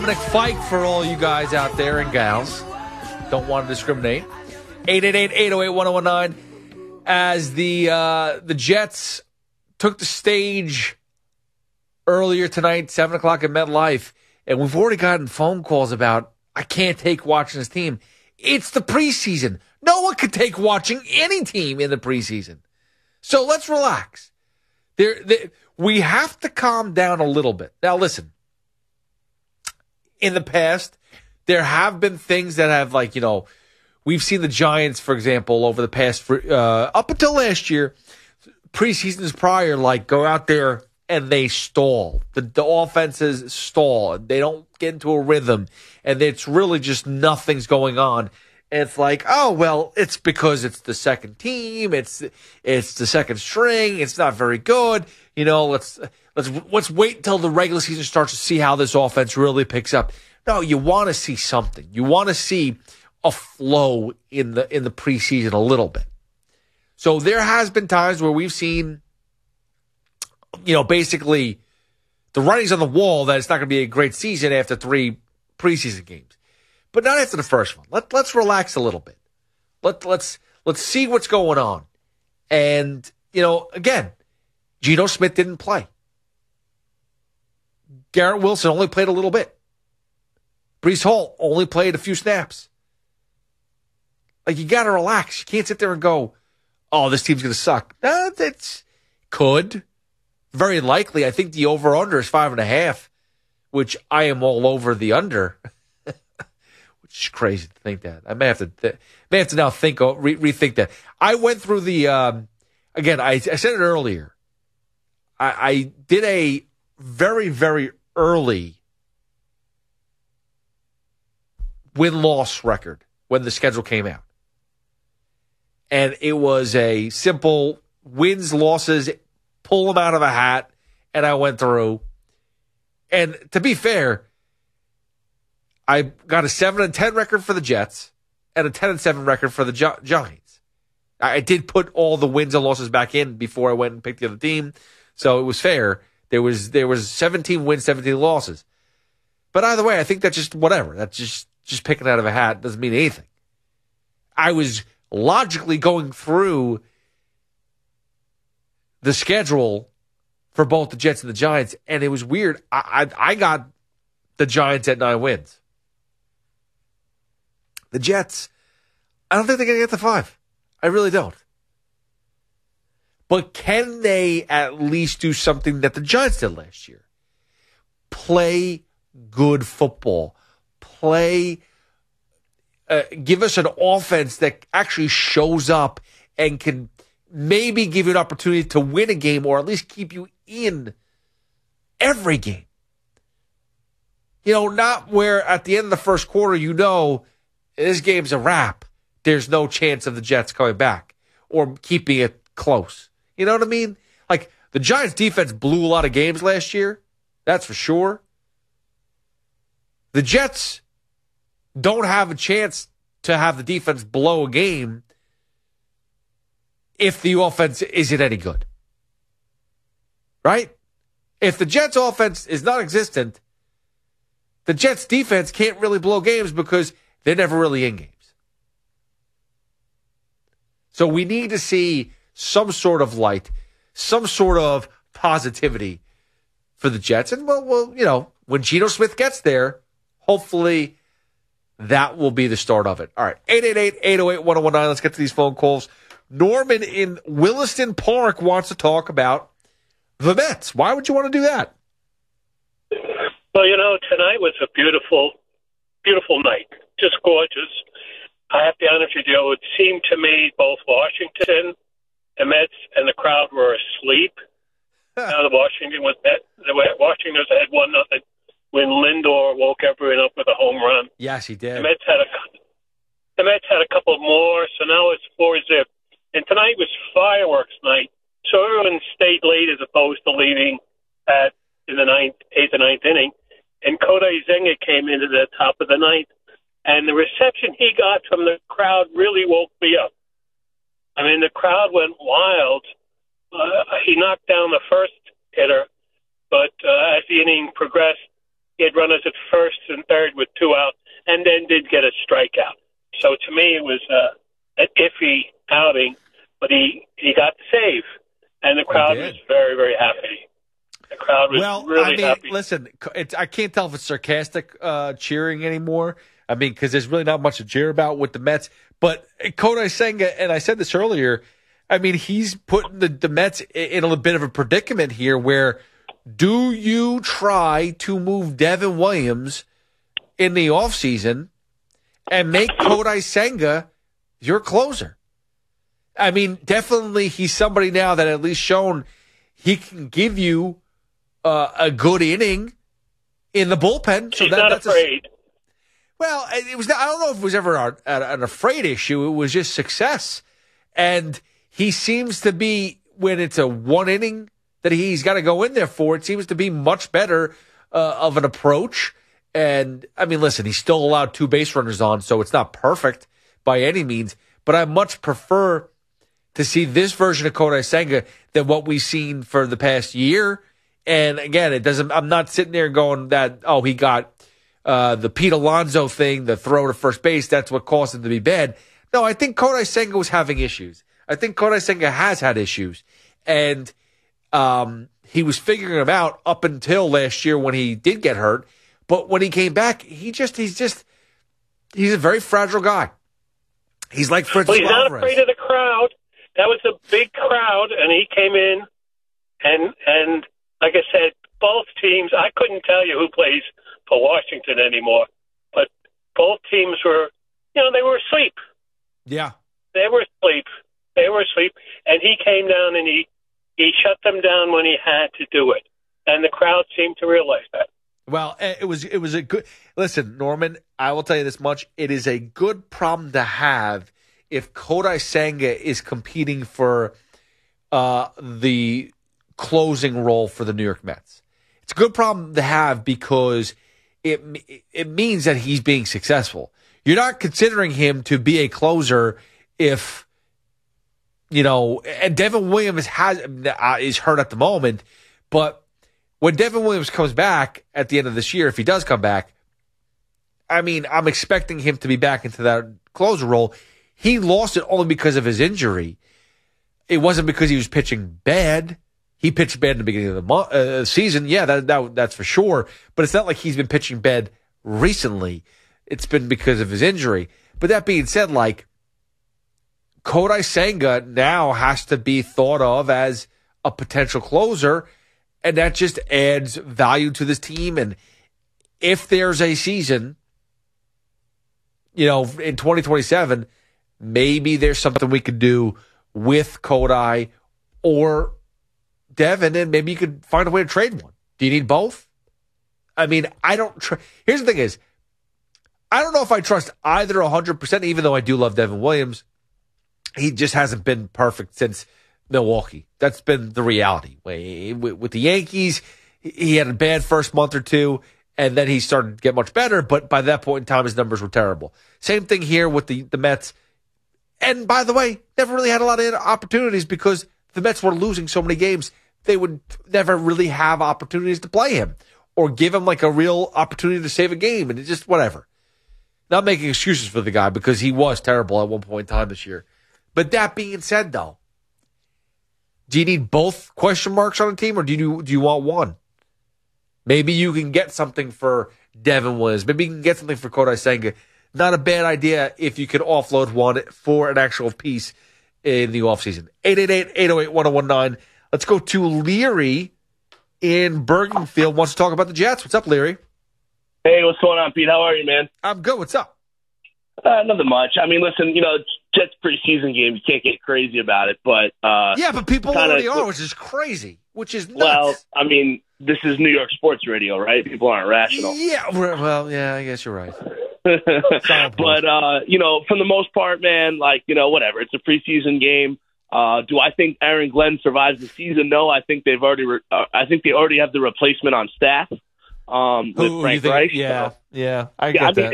Dominic Fike for all you guys out there and gals. Don't want to discriminate. 888-808-1019 as the Jets took the stage earlier tonight, 7 o'clock at MetLife, and we've already gotten phone calls about, I can't take watching this team. It's the preseason. No one can take watching any team in the preseason. So let's relax. We have to calm down a little bit. Now listen, in the past, there have been things that have we've seen the Giants, for example, over the past, up until last year, preseasons prior, go out there and they stall. The offenses stall. They don't get into a rhythm. And it's really just nothing's going on. And it's it's because it's the second team. It's the second string. It's not very good. Let's wait until the regular season starts to see how this offense really picks up. No, you want to see something. You want to see a flow in the preseason a little bit. So there has been times where we've seen, basically the writing's on the wall that it's not going to be a great season after 3 preseason games, but not after the first one. Let's relax a little bit. Let's see what's going on. And again, Geno Smith didn't play. Garrett Wilson only played a little bit. Breece Hall only played a few snaps. You got to relax. You can't sit there and go, oh, this team's going to suck. No, could. Very likely. I think the over-under is 5.5, which I am all over the under. Which is crazy to think that. I may have to now rethink that. I went through the, again, I said it earlier. I did a very, very early win-loss record when the schedule came out. And it was a simple wins, losses, pull them out of a hat, and I went through. And to be fair, I got a 7-10 record for the Jets and a 10-7 record for the Giants. I did put all the wins and losses back in before I went and picked the other team, so it was fair. There was 17 wins, 17 losses. But either way, I think that's just whatever. That's just picking out of a hat. Doesn't mean anything. I was logically going through the schedule for both the Jets and the Giants, and it was weird. I got the Giants at 9 wins. The Jets, I don't think they're going to get to 5. I really don't. But can they at least do something that the Giants did last year? Play good football. Give us an offense that actually shows up and can maybe give you an opportunity to win a game or at least keep you in every game. Not where at the end of the first quarter, this game's a wrap. There's no chance of the Jets coming back or keeping it close. You know what I mean? The Giants defense blew a lot of games last year. That's for sure. The Jets don't have a chance to have the defense blow a game if the offense isn't any good. Right? If the Jets offense is non-existent, the Jets defense can't really blow games because they're never really in games. So we need to see some sort of light, some sort of positivity for the Jets. And, when Geno Smith gets there, hopefully that will be the start of it. All right, 888-808-1019. Let's get to these phone calls. Norman in Williston Park wants to talk about the Mets. Why would you want to do that? Well, tonight was a beautiful, beautiful night. Just gorgeous. I have to be honest with you, it seemed to me both Washington, the Mets, and the crowd were asleep. Now Washington was had 1-0 when Lindor woke everyone up with a home run. Yes, he did. The Mets had a couple more, so now it's 4-0. And tonight was fireworks night, so everyone stayed late as opposed to leaving in the 8th or 9th inning. And Kodai Senga came into the top of the ninth, and the reception he got from the crowd really woke me up. I mean, the crowd went wild. He knocked down the first hitter, but as the inning progressed, he had runners at first and third with 2 out, and then did get a strikeout. So to me, it was an iffy outing, but he got the save, and the crowd was very, very happy. The crowd was really happy. Listen, I can't tell if it's sarcastic cheering anymore. I mean, because there's really not much to cheer about with the Mets. But Kodai Senga, and I said this earlier, I mean, he's putting the Mets in a bit of a predicament here where do you try to move Devin Williams in the offseason and make Kodai Senga your closer? I mean, definitely he's somebody now that at least shown he can give you a good inning in the bullpen. So he's not afraid. Well, it was. I don't know if it was ever an afraid issue. It was just success. And he seems to be, when it's a one inning that he's got to go in there for, it seems to be much better of an approach. And, I mean, listen, he's still allowed 2 base runners on, so it's not perfect by any means. But I much prefer to see this version of Kodai Senga than what we've seen for the past year. And, again, it doesn't. I'm not sitting there going that, oh, he got the Pete Alonso thing, the throw to first base, that's what caused him to be bad. No, I think Kodai Senga was having issues. I think Kodai Senga has had issues. And he was figuring them out up until last year when he did get hurt. But when he came back, he's a very fragile guy. He's like Fritz He's not afraid of the crowd. That was a big crowd, and he came in, and like I said, both teams, I couldn't tell you who plays for Washington anymore, but both teams were, they were asleep. Yeah. They were asleep. And he came down and he shut them down when he had to do it. And the crowd seemed to realize that. Well, it was a good, listen, Norman, I will tell you this much. It is a good problem to have if Kodai Senga is competing for the closing role for the New York Mets. It's a good problem to have because it means that he's being successful. You're not considering him to be a closer if, and Devin Williams is hurt at the moment, but when Devin Williams comes back at the end of this year, if he does come back, I mean, I'm expecting him to be back into that closer role. He lost it only because of his injury. It wasn't because he was pitching bad. He pitched bad in the beginning of the season. Yeah, that's for sure. But it's not like he's been pitching bad recently. It's been because of his injury. But that being said, Kodai Senga now has to be thought of as a potential closer, and that just adds value to this team. And if there's a season, in 2027, maybe there's something we could do with Kodai or Devin, and maybe you could find a way to trade one. Do you need both? I mean, here's the thing is, I don't know if I trust either 100%, even though I do love Devin Williams. He just hasn't been perfect since Milwaukee. That's been the reality. With the Yankees, he had a bad first month or two, and then he started to get much better, but by that point in time, his numbers were terrible. Same thing here with the Mets. And by the way, never really had a lot of opportunities because the Mets were losing so many games. They would never really have opportunities to play him or give him a real opportunity to save a game, and it just whatever. Not making excuses for the guy because he was terrible at one point in time this year. But that being said, though, do you need both question marks on a team, or do you want one? Maybe you can get something for Devin Williams. Maybe you can get something for Kodai Senga. Not a bad idea if you can offload one for an actual piece in the offseason. 888-808-1019. Let's go to Leary in Bergenfield. Wants to talk about the Jets. What's up, Leary? Hey, what's going on, Pete? How are you, man? I'm good. What's up? Nothing much. I mean, listen, Jets preseason game, you can't get crazy about it, but yeah, but people already are, which is cray, which is nuts. Well, I mean, this is New York sports radio, right? People aren't rational. Yeah, well, yeah, I guess you're right. But for the most part, man, whatever. It's a preseason game. Do I think Aaron Glenn survives the season? No, I think they already have the replacement on staff with Frank Reich. Yeah, I get that.